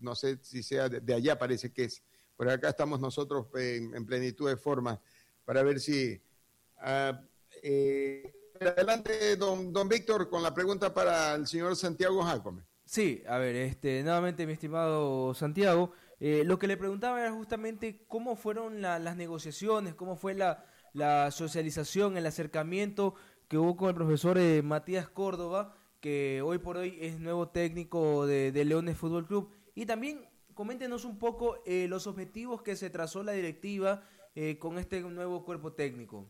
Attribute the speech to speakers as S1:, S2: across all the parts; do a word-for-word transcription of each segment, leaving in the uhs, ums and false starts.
S1: no sé si sea de, de allá, parece que es. Por acá estamos nosotros en, en plenitud de forma para ver si... Uh, eh, adelante, don, don Víctor, con la pregunta para el señor Santiago Jacome.
S2: Sí, a ver, este, nuevamente mi estimado Santiago, eh, lo que le preguntaba era justamente cómo fueron la, las negociaciones, cómo fue la, la socialización, el acercamiento que hubo con el profesor eh, Matías Córdoba, que hoy por hoy es nuevo técnico de, de Leones Fútbol Club, y también coméntenos un poco eh, los objetivos que se trazó la directiva eh, con este nuevo cuerpo técnico.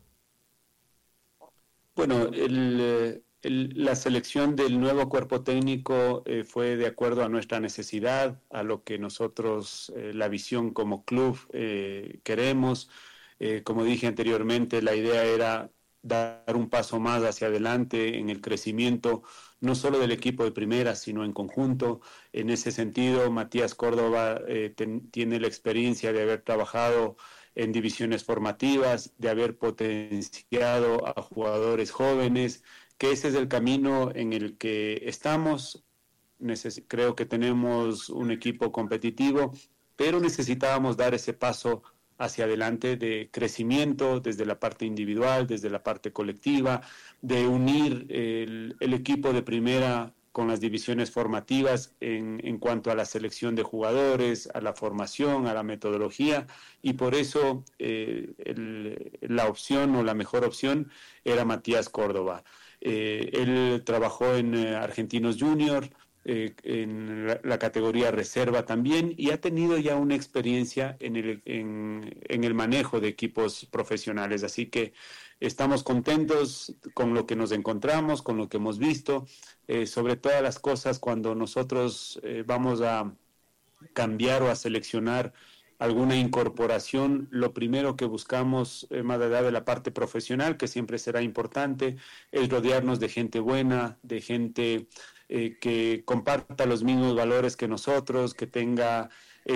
S3: Bueno, el, el, la selección del nuevo cuerpo técnico eh, fue de acuerdo a nuestra necesidad, a lo que nosotros, eh, la visión como club eh, queremos. Eh, como dije anteriormente, la idea era dar un paso más hacia adelante en el crecimiento, no solo del equipo de primera, sino en conjunto. En ese sentido, Matías Córdoba eh, ten, tiene la experiencia de haber trabajado en divisiones formativas, de haber potenciado a jugadores jóvenes, que ese es el camino en el que estamos. Neces- creo que tenemos un equipo competitivo, pero necesitábamos dar ese paso hacia adelante de crecimiento desde la parte individual, desde la parte colectiva, de unir el, el equipo de primera con las divisiones formativas en, en cuanto a la selección de jugadores, a la formación, a la metodología, y por eso eh, el, la opción o la mejor opción era Matías Córdoba. Eh, él trabajó en eh, Argentinos Junior, eh, en la, la categoría reserva también, y ha tenido ya una experiencia en el, en, en el manejo de equipos profesionales, así que estamos contentos con lo que nos encontramos, con lo que hemos visto, eh, sobre todas las cosas cuando nosotros eh, vamos a cambiar o a seleccionar alguna incorporación, lo primero que buscamos, eh, más allá de la parte profesional, que siempre será importante, es rodearnos de gente buena, de gente eh, que comparta los mismos valores que nosotros, que tenga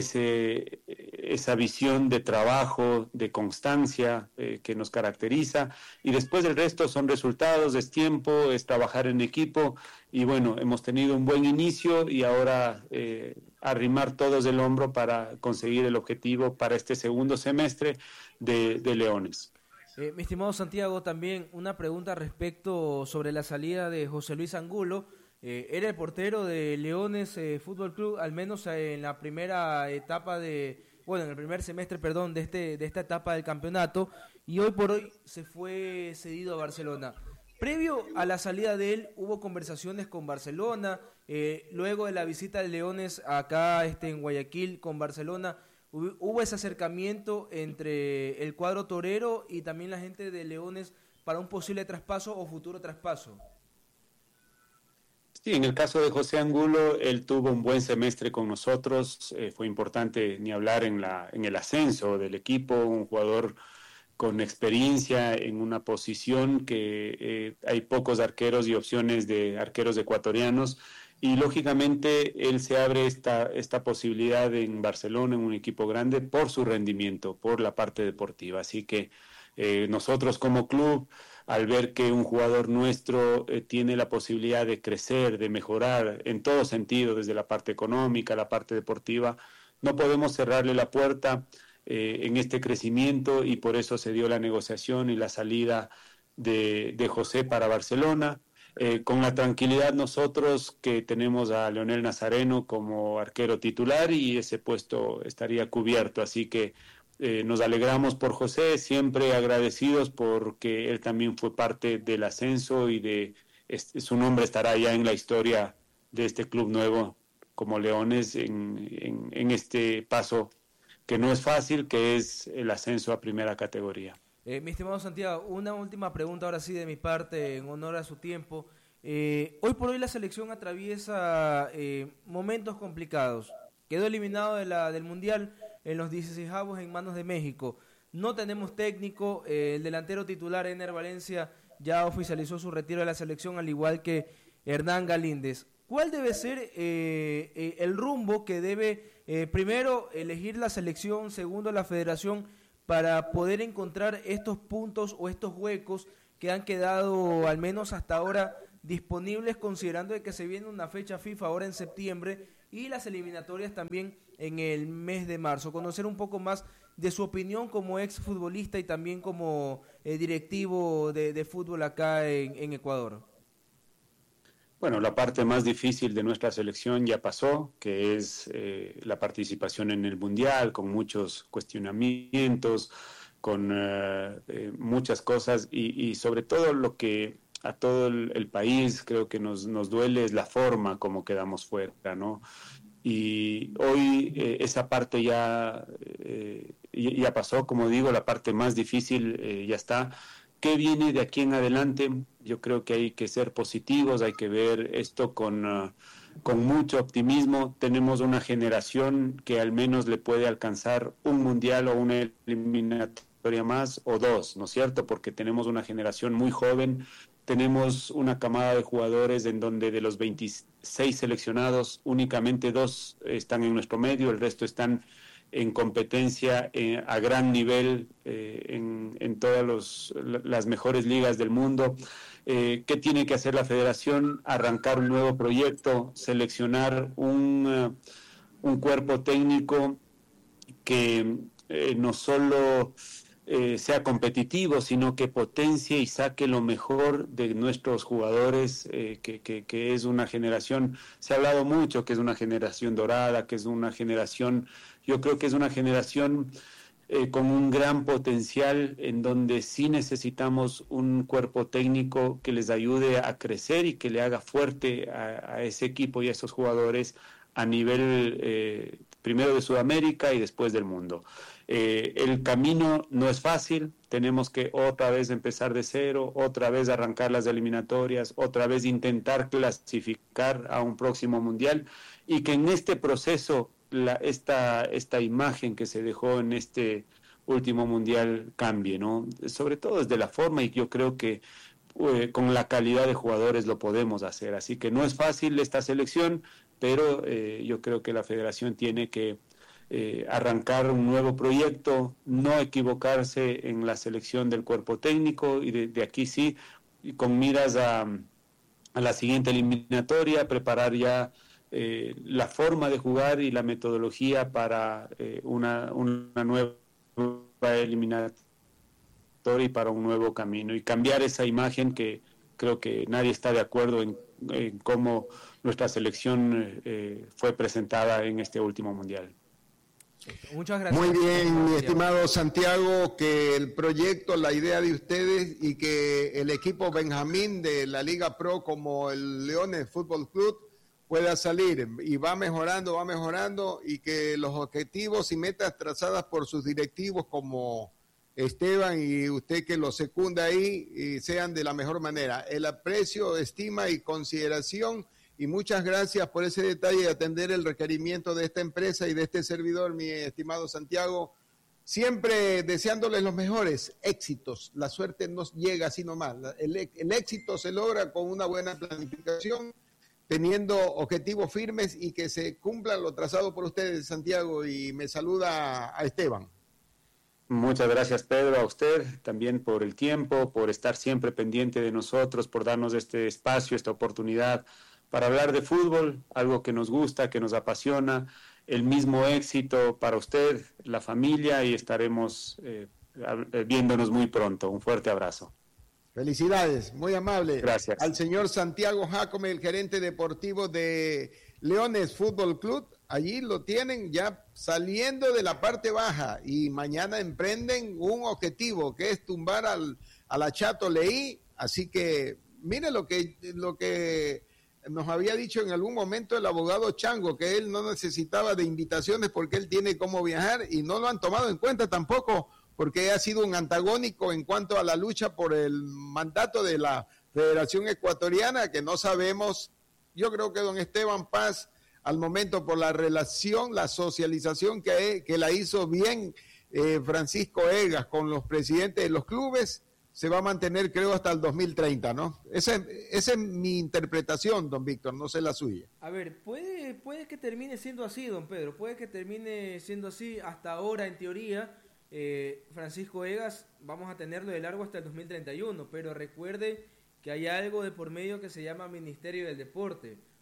S3: ese, esa visión de trabajo, de constancia eh, que nos caracteriza, y después el resto son resultados, es tiempo, es trabajar en equipo, y bueno, hemos tenido un buen inicio y ahora eh, arrimar todos el hombro para conseguir el objetivo para este segundo semestre de, de Leones.
S2: Eh, mi estimado Santiago, también una pregunta respecto sobre la salida de José Luis Angulo. Eh, era el portero de Leones eh, Fútbol Club, al menos eh, en la primera etapa de, bueno, en el primer semestre, perdón, de este de esta etapa del campeonato, y hoy por hoy se fue cedido a Barcelona. Previo a la salida de él, hubo conversaciones con Barcelona, eh, luego de la visita de Leones acá este, en Guayaquil con Barcelona, hubo, hubo ese acercamiento entre el cuadro torero y también la gente de Leones para un posible traspaso o futuro traspaso.
S3: Sí, en el caso de José Angulo, él tuvo un buen semestre con nosotros, eh, fue importante ni hablar en, la, en el ascenso del equipo, un jugador con experiencia en una posición que eh, hay pocos arqueros y opciones de arqueros ecuatorianos, y lógicamente él se abre esta, esta posibilidad en Barcelona, en un equipo grande, por su rendimiento, por la parte deportiva. Así que eh, nosotros como club, al ver que un jugador nuestro eh, tiene la posibilidad de crecer, de mejorar en todo sentido, desde la parte económica, la parte deportiva, no podemos cerrarle la puerta eh, en este crecimiento, y por eso se dio la negociación y la salida de, de José para Barcelona. Eh, con la tranquilidad nosotros que tenemos a Leonel Nazareno como arquero titular, y ese puesto estaría cubierto, así que eh, nos alegramos por José, siempre agradecidos porque él también fue parte del ascenso y de este, su nombre estará ya en la historia de este club nuevo como Leones en, en, en este paso que no es fácil, que es el ascenso a primera categoría.
S2: Eh, mi estimado Santiago, una última pregunta ahora sí de mi parte, en honor a su tiempo. Eh, hoy por hoy la selección atraviesa eh, momentos complicados. Quedó eliminado de la, del Mundial en los dieciseisavos en manos de México. No tenemos técnico, eh, el delantero titular Ener Valencia ya oficializó su retiro de la selección, al igual que Hernán Galíndez. ¿Cuál debe ser eh, eh, el rumbo que debe, eh, primero, elegir la selección, segundo, la federación, para poder encontrar estos puntos o estos huecos que han quedado, al menos hasta ahora, disponibles, considerando de que se viene una fecha FIFA ahora en septiembre y las eliminatorias también en el mes de marzo. Conocer un poco más de su opinión como ex futbolista y también como eh, directivo de, de fútbol acá en, en Ecuador.
S3: Bueno, la parte más difícil de nuestra selección ya pasó, que es eh, la participación en el Mundial, con muchos cuestionamientos, con uh, eh, muchas cosas y, y sobre todo lo que a todo el, el país creo que nos, nos duele es la forma como quedamos fuera, ¿no? Y hoy eh, esa parte ya, eh, ya pasó, como digo, la parte más difícil eh, ya está. ¿Qué viene de aquí en adelante? Yo creo que hay que ser positivos, hay que ver esto con, uh, con mucho optimismo. Tenemos una generación que al menos le puede alcanzar un mundial o una eliminatoria más o dos, ¿no es cierto? Porque tenemos una generación muy joven, tenemos una camada de jugadores en donde de los veintiséis seleccionados, únicamente dos están en nuestro medio, el resto están en competencia eh, a gran nivel eh, en, en todas los, las mejores ligas del mundo. Eh, ¿Qué tiene que hacer la federación? Arrancar un nuevo proyecto, seleccionar un, uh, un cuerpo técnico que eh, no solo eh, sea competitivo, sino que potencie y saque lo mejor de nuestros jugadores, eh, que, que, que es una generación, se ha hablado mucho que es una generación dorada, que es una generación, yo creo que es una generación eh, con un gran potencial en donde sí necesitamos un cuerpo técnico que les ayude a crecer y que le haga fuerte a, a ese equipo y a esos jugadores a nivel eh, primero de Sudamérica y después del mundo. Eh, el camino no es fácil, tenemos que otra vez empezar de cero, otra vez arrancar las eliminatorias, otra vez intentar clasificar a un próximo mundial y que en este proceso la, esta, esta imagen que se dejó en este último mundial cambie, ¿no? Sobre todo desde la forma, y yo creo que eh, con la calidad de jugadores lo podemos hacer, así que no es fácil esta selección, pero eh, yo creo que la federación tiene que Eh, arrancar un nuevo proyecto, no equivocarse en la selección del cuerpo técnico y de, de aquí sí, y con miras a, a la siguiente eliminatoria, preparar ya eh, la forma de jugar y la metodología para eh, una, una nueva eliminatoria y para un nuevo camino y cambiar esa imagen que creo que nadie está de acuerdo en, en cómo nuestra selección eh, fue presentada en este último mundial.
S2: Muchas gracias.
S1: Muy bien, mi estimado Santiago, que el proyecto, la idea de ustedes y que el equipo Benjamín de la Liga Pro como el Leones Fútbol Club pueda salir y va mejorando, va mejorando y que los objetivos y metas trazadas por sus directivos como Esteban y usted que lo secunda ahí y sean de la mejor manera. El aprecio, estima y consideración. Y muchas gracias por ese detalle de atender el requerimiento de esta empresa y de este servidor, mi estimado Santiago. Siempre deseándoles los mejores éxitos. La suerte no llega así nomás. El, el éxito se logra con una buena planificación, teniendo objetivos firmes y que se cumpla lo trazado por ustedes, Santiago. Y me saluda a Esteban.
S3: Muchas gracias, Pedro, a usted también por el tiempo, por estar siempre pendiente de nosotros, por darnos este espacio, esta oportunidad para hablar de fútbol, algo que nos gusta, que nos apasiona, el mismo éxito para usted, la familia, y estaremos eh, viéndonos muy pronto. Un fuerte abrazo.
S1: Felicidades, muy amable.
S3: Gracias.
S1: Al señor Santiago Jacome, el gerente deportivo de Leones Fútbol Club, allí lo tienen ya saliendo de la parte baja y mañana emprenden un objetivo que es tumbar al, a la Chato Leí, así que mire lo que, lo que nos había dicho en algún momento el abogado Chango, que él no necesitaba de invitaciones porque él tiene cómo viajar y no lo han tomado en cuenta tampoco porque ha sido un antagónico en cuanto a la lucha por el mandato de la Federación Ecuatoriana, que no sabemos. Yo creo que don Esteban Paz, al momento por la relación, la socialización que, que la hizo bien eh, Francisco Egas con los presidentes de los clubes, se va a mantener, creo, hasta el dos mil treinta, ¿no? Esa, esa es mi interpretación, don Víctor, no sé la suya.
S2: A ver, puede, puede que termine siendo así, don Pedro, puede que termine siendo así. Hasta ahora, en teoría, eh, Francisco Egas, vamos a tenerlo de largo hasta el dos mil treinta y uno, pero recuerde que hay algo de por medio que se llama Ministerio del Deporte.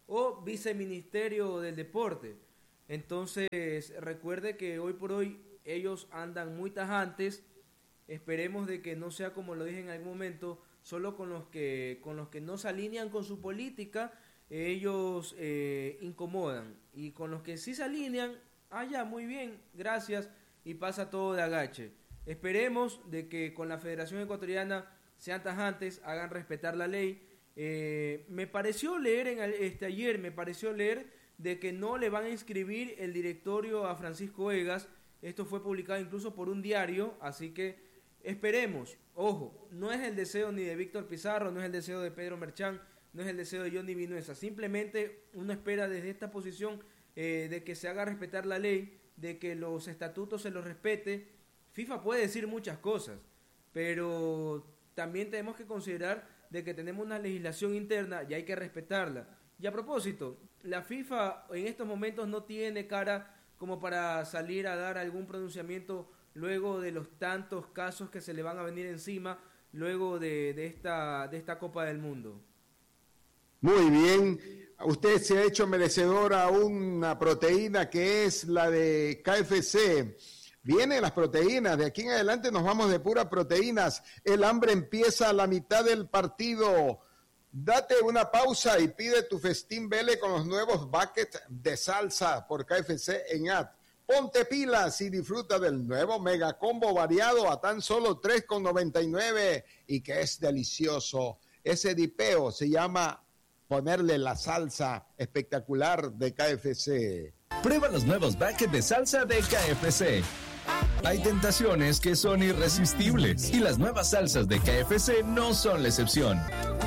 S2: o viceministerio del deporte. Entonces, recuerde que hoy por hoy ellos andan muy tajantes. Esperemos de que no sea, como lo dije en algún momento, solo con los que con los que no se alinean con su política, ellos eh, incomodan. Y con los que sí se alinean, ah, ya, muy bien, gracias, y pasa todo de agache. Esperemos de que con la Federación Ecuatoriana sean tajantes, hagan respetar la ley. Eh, me pareció leer en este ayer, me pareció leer de que no le van a inscribir el directorio a Francisco Egas. Esto fue publicado incluso por un diario, así que esperemos. Ojo, no es el deseo ni de Víctor Pizarro, no es el deseo de Pedro Merchán, no es el deseo de Johnny Vinuesa. Simplemente uno espera desde esta posición eh, de que se haga respetar la ley, de que los estatutos se los respete. FIFA puede decir muchas cosas, pero también tenemos que considerar de que tenemos una legislación interna y hay que respetarla. Y a propósito, la FIFA en estos momentos no tiene cara como para salir a dar algún pronunciamiento luego de los tantos casos que se le van a venir encima luego de, de, esta, de esta Copa del Mundo.
S1: Muy bien, usted se ha hecho merecedor a una proteína que es la de K F C. Vienen las proteínas, de aquí en adelante nos vamos de puras proteínas. El hambre empieza a la mitad del partido. Date una pausa y pide tu festín Vele con los nuevos buckets de salsa por K F C en A D. Ponte pilas y disfruta del nuevo mega combo variado a tan solo tres con noventa y nueve y que es delicioso. Ese dipeo se llama ponerle la salsa espectacular de K F C.
S4: Prueba los nuevos buckets de salsa de K F C. Hay tentaciones que son irresistibles y las nuevas salsas de K F C no son la excepción.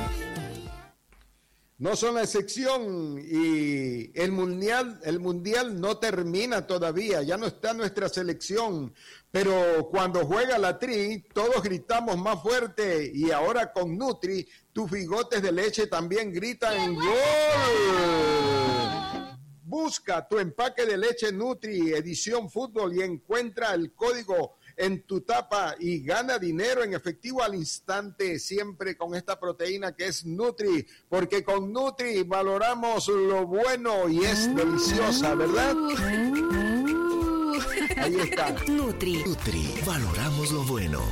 S1: No son la excepción y el mundial, el mundial no termina todavía, ya no está nuestra selección, pero cuando juega la Tri, todos gritamos más fuerte y ahora con Nutri, tus bigotes de leche también gritan ¡gol! Busca tu empaque de leche Nutri, edición fútbol y encuentra el código en tu tapa y gana dinero en efectivo al instante, siempre con esta proteína que es Nutri, porque con Nutri valoramos lo bueno y es deliciosa, ¿verdad? Ahí está.
S5: Nutri. Nutri, valoramos lo bueno.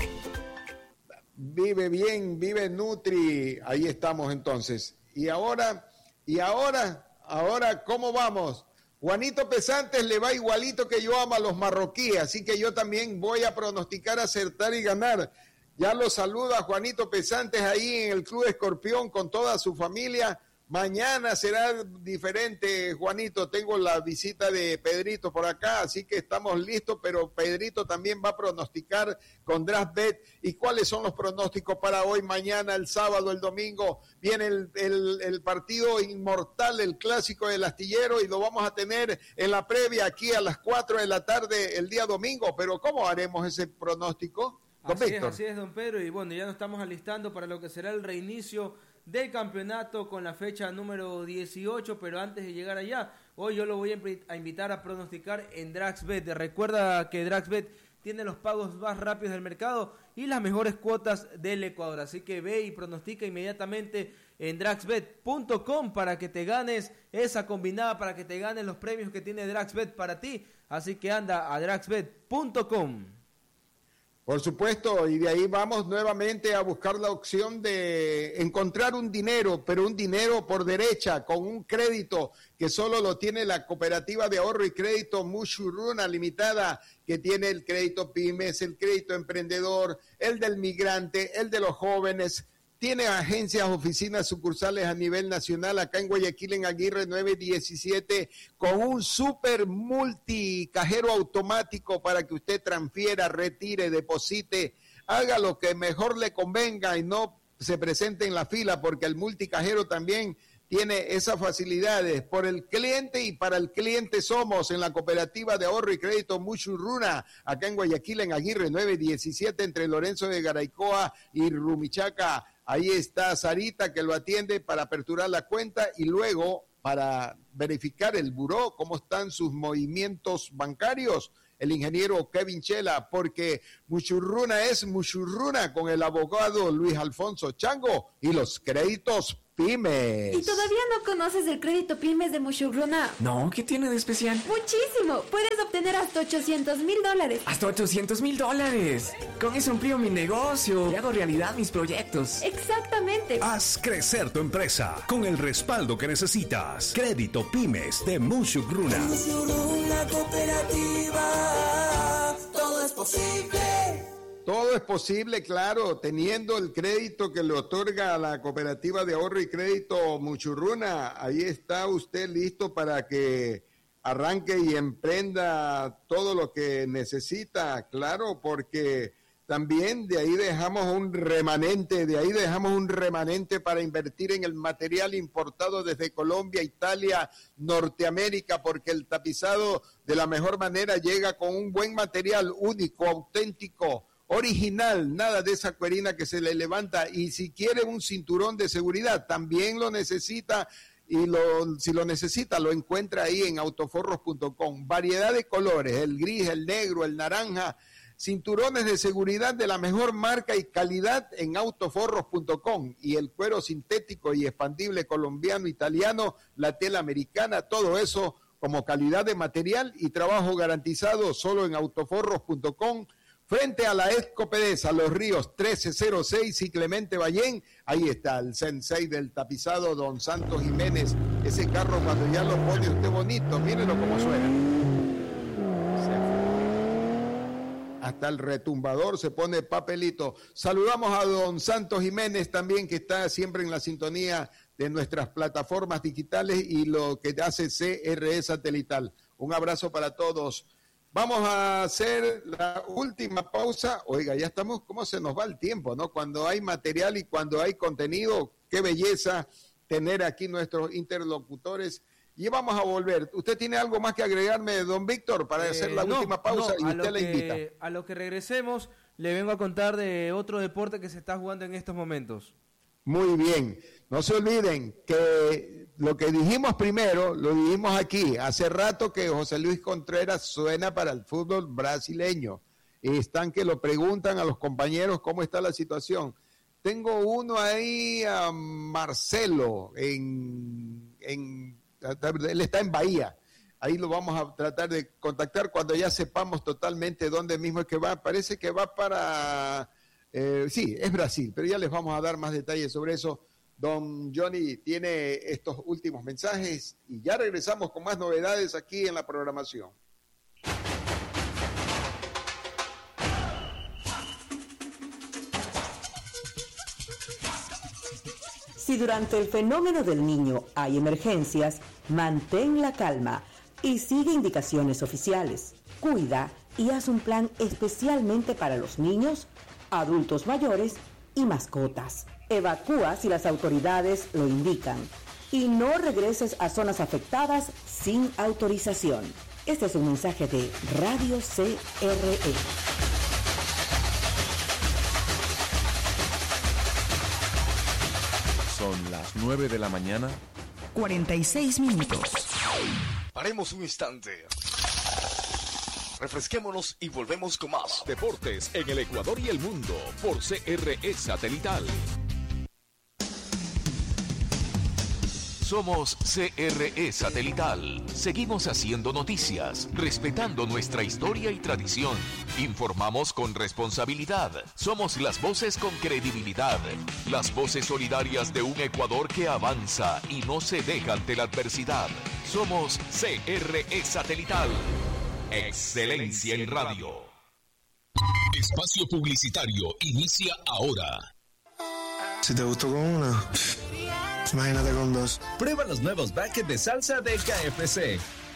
S1: Vive bien, vive Nutri. Ahí estamos entonces. Y ahora, y ahora, ahora, ¿cómo vamos? Juanito Pesantes le va igualito que yo amo a los marroquíes, así que yo también voy a pronosticar, acertar y ganar. Ya lo saluda Juanito Pesantes ahí en el Club Escorpión con toda su familia. Mañana será diferente, Juanito. Tengo la visita de Pedrito por acá, así que estamos listos, pero Pedrito también va a pronosticar con DraftBet. ¿Y cuáles son los pronósticos para hoy, mañana, el sábado, el domingo? Viene el, el, el partido inmortal, el clásico del astillero, y lo vamos a tener en la previa aquí a las cuatro de la tarde el día domingo. Pero ¿cómo haremos ese pronóstico? Don
S2: Así
S1: Víctor.
S2: es, así es, don Pedro. Y bueno, ya nos estamos alistando para lo que será el reinicio del campeonato con la fecha número dieciocho, pero antes de llegar allá, hoy yo lo voy a invitar a pronosticar en DraxBet. Recuerda que DraxBet tiene los pagos más rápidos del mercado y las mejores cuotas del Ecuador, así que ve y pronostica inmediatamente en draxbet punto com para que te ganes esa combinada, para que te ganes los premios que tiene DraxBet para ti, así que anda a draxbet punto com.
S1: Por supuesto, y de ahí vamos nuevamente a buscar la opción de encontrar un dinero, pero un dinero por derecha, con un crédito que solo lo tiene la Cooperativa de Ahorro y Crédito Mushuruna Limitada, que tiene el crédito pymes, el crédito emprendedor, el del migrante, el de los jóvenes. Tiene agencias, oficinas, sucursales a nivel nacional, acá en Guayaquil, en Aguirre nueve diecisiete, con un super multicajero automático para que usted transfiera, retire, deposite, haga lo que mejor le convenga y no se presente en la fila, porque el multicajero también tiene esas facilidades. Por el cliente y para el cliente somos en la Cooperativa de Ahorro y Crédito Mushuruna, acá en Guayaquil, en Aguirre nueve diecisiete, entre Lorenzo de Garaycoa y Rumichaca. Ahí está Sarita que lo atiende para aperturar la cuenta y luego para verificar el buró, cómo están sus movimientos bancarios, el ingeniero Kevin Chela, porque Mushuruna es Mushuruna con el abogado Luis Alfonso Chango y los créditos Pymes.
S6: ¿Y todavía no conoces el crédito Pymes de Mushugruna?
S7: No, ¿qué tiene de especial?
S6: Muchísimo. Puedes obtener hasta ochocientos mil dólares.
S7: Hasta ochocientos mil dólares. Con eso amplío mi negocio y hago realidad mis proyectos.
S6: Exactamente.
S8: Haz crecer tu empresa con el respaldo que necesitas. Crédito Pymes de Mushugruna.
S9: Mushugruna Cooperativa. Todo es posible.
S1: Todo es posible, claro, teniendo el crédito que le otorga a la Cooperativa de Ahorro y Crédito Mushugruna. Ahí está usted listo para que arranque y emprenda todo lo que necesita, claro, porque también de ahí dejamos un remanente, de ahí dejamos un remanente para invertir en el material importado desde Colombia, Italia, Norteamérica, porque el tapizado de la mejor manera llega con un buen material único, auténtico, original, nada de esa cuerina que se le levanta. Y si quiere un cinturón de seguridad, también lo necesita, y lo, si lo necesita lo encuentra ahí en autoforros punto com. Variedad de colores, el gris, el negro, el naranja, cinturones de seguridad de la mejor marca y calidad en autoforros punto com. Y el cuero sintético y expandible colombiano, italiano, la tela americana, todo eso como calidad de material y trabajo garantizado solo en autoforros punto com. Frente a la Escopedesa, Los Ríos trece cero seis y Clemente Ballén, ahí está el sensei del tapizado, don Santos Jiménez. Ese carro cuando ya lo pone usted bonito, mírenlo cómo suena. Hasta el retumbador se pone papelito. Saludamos a don Santos Jiménez también, que está siempre en la sintonía de nuestras plataformas digitales y lo que hace C R E Satelital. Un abrazo para todos. Vamos a hacer la última pausa. Oiga, ya estamos, ¿cómo se nos va el tiempo, no? Cuando hay material y cuando hay contenido, qué belleza tener aquí nuestros interlocutores. Y vamos a volver. ¿Usted tiene algo más que agregarme, don Víctor, para eh, hacer la no, última pausa
S2: no,
S1: y usted la
S2: que,
S1: invita?
S2: A lo que regresemos, le vengo a contar de otro deporte que se está jugando en estos momentos.
S1: Muy bien. No se olviden que lo que dijimos primero, lo dijimos aquí. Hace rato que José Luis Contreras suena para el fútbol brasileño. Y están que lo preguntan a los compañeros cómo está la situación. Tengo uno ahí, a Marcelo, en, en, él está en Bahía. Ahí lo vamos a tratar de contactar cuando ya sepamos totalmente dónde mismo es que va. Parece que va para... Eh, sí, es Brasil, pero ya les vamos a dar más detalles sobre eso. Don Johnny tiene estos últimos mensajes y ya regresamos con más novedades aquí en la programación.
S10: Si durante el fenómeno del niño hay emergencias, mantén la calma y sigue indicaciones oficiales. Cuida y haz un plan especialmente para los niños, adultos mayores y mascotas. Evacúa si las autoridades lo indican y no regreses a zonas afectadas sin autorización. Este es un mensaje de Radio C R E.
S4: Son las nueve de la mañana.
S11: cuarenta y seis minutos.
S12: Paremos un instante. Refresquémonos y volvemos con más
S8: deportes en el Ecuador y el mundo por C R E Satelital.
S13: Somos C R E Satelital. Seguimos haciendo noticias, respetando nuestra historia y tradición. Informamos con responsabilidad. Somos las voces con credibilidad. Las voces solidarias de un Ecuador que avanza y no se deja ante la adversidad. Somos C R E Satelital. Excelencia en radio.
S8: Espacio publicitario inicia ahora.
S14: Si te gustó con una, imagínate con dos.
S4: Prueba los nuevos buckets de salsa de K F C.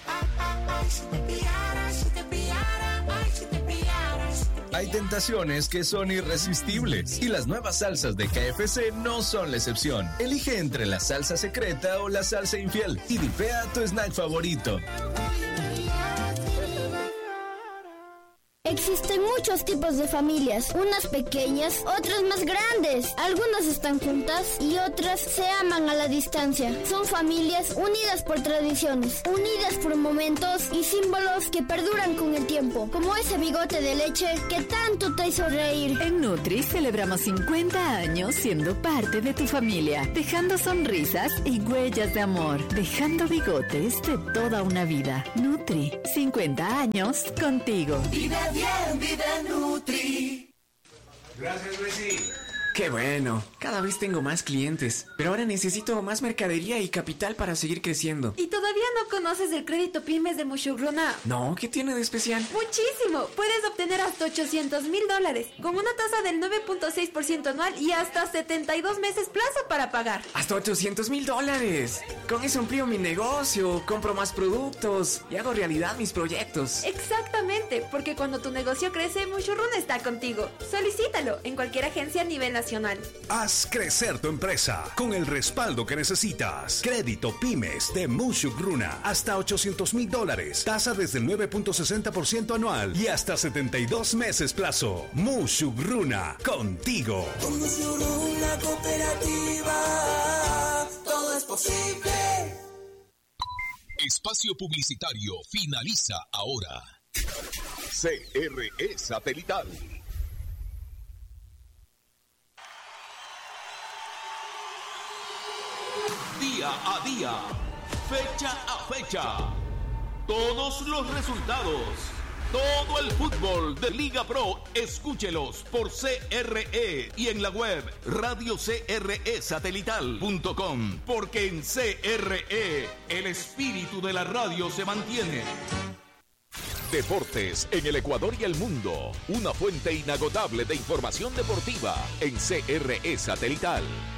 S4: Hay tentaciones que son irresistibles y las nuevas salsas de K F C no son la excepción. Elige entre la salsa secreta o la salsa infiel y dipea tu snack favorito.
S15: Existen muchos tipos de familias, unas pequeñas, otras más grandes. Algunas están juntas y otras se aman a la distancia. Son familias unidas por tradiciones, unidas por momentos y símbolos que perduran con el tiempo, como ese bigote de leche que tanto te hizo reír.
S16: En Nutri celebramos cincuenta años siendo parte de tu familia, dejando sonrisas y huellas de amor, dejando bigotes de toda una vida. Nutri, cincuenta años contigo.
S9: Vive bien, vive Nutri.
S7: Gracias, Messi. Qué bueno, cada vez tengo más clientes, pero ahora necesito más mercadería y capital para seguir creciendo.
S6: ¿Y todavía no conoces el crédito Pymes de Mushugruna?
S7: No, ¿qué tiene de especial?
S6: Muchísimo, puedes obtener hasta ochocientos mil dólares, con una tasa del nueve punto seis por ciento anual y hasta setenta y dos meses plazo para pagar.
S7: ¡Hasta ochocientos mil dólares! Con eso amplío mi negocio, compro más productos y hago realidad mis proyectos.
S6: Exactamente, porque cuando tu negocio crece, Mushugruna está contigo. Solicítalo en cualquier agencia a nivel nacional.
S8: Haz crecer tu empresa con el respaldo que necesitas. Crédito Pymes de Mushugruna. Hasta ochocientos mil dólares. Tasa desde el nueve punto sesenta por ciento anual y hasta setenta y dos meses plazo. Mushugruna, contigo.
S9: Con Mushugruna Cooperativa, todo es posible.
S13: Espacio publicitario finaliza ahora. C R E Satelital. Día a día, fecha a fecha, todos los resultados, todo el fútbol de Liga Pro, escúchelos por C R E y en la web radio c r e satelital punto com, porque en C R E el espíritu de la radio se mantiene. Deportes en el Ecuador y el mundo, una fuente inagotable de información deportiva en C R E Satelital.